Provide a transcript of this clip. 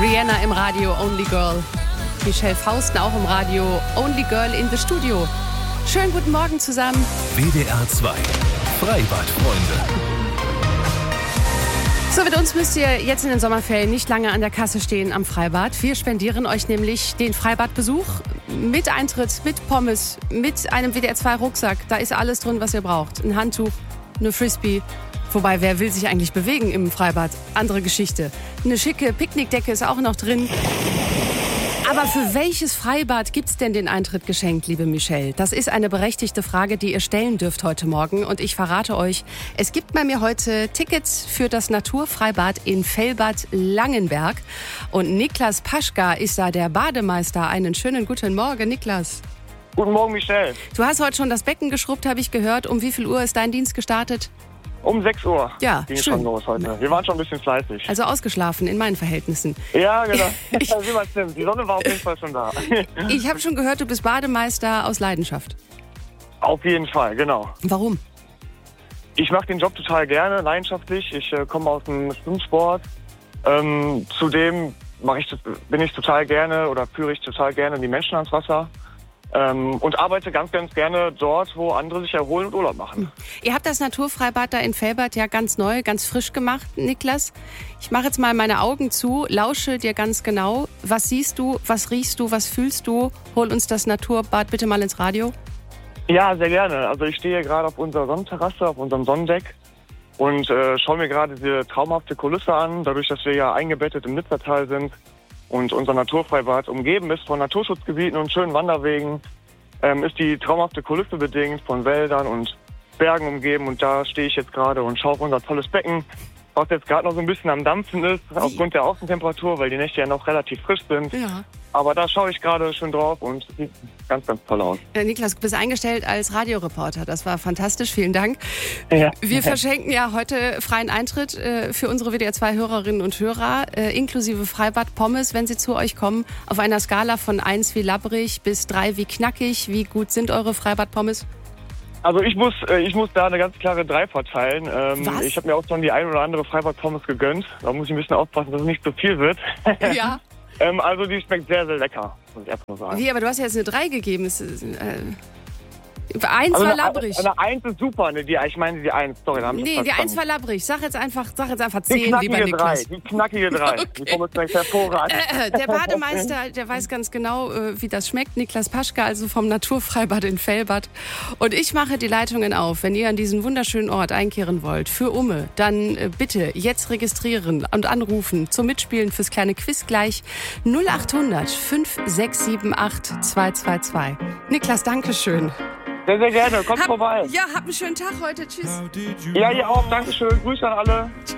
Rihanna im Radio, Only Girl. Michelle Fausten auch im Radio, Only Girl in the Studio. Schönen guten Morgen zusammen. WDR 2, Freibad-Freunde. So, mit uns müsst ihr jetzt in den Sommerferien nicht lange an der Kasse stehen am Freibad. Wir spendieren euch nämlich den Freibadbesuch mit Eintritt, mit Pommes, mit einem WDR 2 Rucksack. Da ist alles drin, was ihr braucht. Ein Handtuch, eine Frisbee. Wobei, wer will sich eigentlich bewegen im Freibad? Andere Geschichte. Eine schicke Picknickdecke ist auch noch drin. Aber für welches Freibad gibt's denn den Eintritt geschenkt, liebe Michelle? Das ist eine berechtigte Frage, die ihr stellen dürft heute Morgen. Und ich verrate euch, es gibt bei mir heute Tickets für das Naturfreibad in Fellbad Langenberg. Und Niklas Paschka ist da der Bademeister. Einen schönen guten Morgen, Niklas. Guten Morgen, Michelle. Du hast heute schon das Becken geschrubbt, habe ich gehört. Um wie viel Uhr ist dein Dienst gestartet? Um 6 Uhr ging schön. schon los heute. Wir waren schon ein bisschen fleißig. Also ausgeschlafen in meinen Verhältnissen. Ja, genau. Wie man stimmt. Die Sonne war auf jeden Fall schon da. Ich habe schon gehört, du bist Bademeister aus Leidenschaft. Auf jeden Fall, genau. Warum? Ich mache den Job total gerne, leidenschaftlich. Ich komme aus dem Schwimmsport. Zudem bin ich total gerne oder führe ich total gerne die Menschen ans Wasser. Und arbeite ganz, ganz gerne dort, wo andere sich erholen und Urlaub machen. Ihr habt das Naturfreibad da in Fellbad ja ganz neu, ganz frisch gemacht, Niklas. Ich mache jetzt mal meine Augen zu, lausche dir ganz genau. Was siehst du, was riechst du, was fühlst du? Hol uns das Naturbad bitte mal ins Radio. Ja, sehr gerne. Also ich stehe gerade auf unserer Sonnenterrasse, auf unserem Sonnendeck und schaue mir gerade diese traumhafte Kulisse an. Dadurch, dass wir ja eingebettet im Nitzertal sind und unser Naturfreibad umgeben ist von Naturschutzgebieten und schönen Wanderwegen, ist die traumhafte Kulisse bedingt von Wäldern und Bergen umgeben. Und da stehe ich jetzt gerade und schaue auf unser tolles Becken, was jetzt gerade noch so ein bisschen am Dampfen ist, aufgrund der Außentemperatur, weil die Nächte ja noch relativ frisch sind. Ja. Aber da schaue ich gerade schön drauf und sieht ganz, ganz toll aus. Niklas, du bist eingestellt als Radioreporter. Das war fantastisch. Vielen Dank. Ja. Wir verschenken ja heute freien Eintritt für unsere WDR 2 Hörerinnen und Hörer, inklusive Freibad Pommes, wenn sie zu euch kommen. Auf einer Skala von 1 wie labbrig bis 3 wie knackig. Wie gut sind eure Freibad Pommes? Also ich muss da eine ganz klare 3 verteilen. Was? Ich habe mir auch schon die ein oder andere Freibad Pommes gegönnt. Da muss ich ein bisschen aufpassen, dass es nicht zu viel wird. Ja. Also die schmeckt sehr, sehr lecker, muss ich erstmal sagen. Wie, aber du hast ja jetzt eine 3 gegeben. 1 war labbrig. Eine 1 ist super, ne? Ich meine die 1, sorry. Nee, die 1 war labbrig. Sag jetzt einfach 10 wie bei Niklas. Die knackige 3. Okay. Die Pommes schmeckt hervorragend. Der Bademeister, der weiß ganz genau, wie das schmeckt. Niklas Paschka, also vom Naturfreibad in Fellbad. Und ich mache die Leitungen auf. Wenn ihr an diesen wunderschönen Ort einkehren wollt, für Umme, dann bitte jetzt registrieren und anrufen zum Mitspielen fürs kleine Quiz gleich 0800 5678 222. Niklas, danke schön. Sehr, sehr gerne. Kommt vorbei. Ja, habt einen schönen Tag heute. Tschüss. Ja, ihr auch. Dankeschön. Grüße an alle.